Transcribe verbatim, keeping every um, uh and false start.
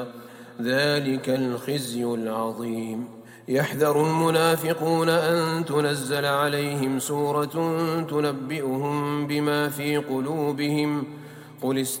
ذلك الخزي العظيم. يحذر المنافقون أن تنزل عليهم سورة تنبئهم بما في قلوبهم قل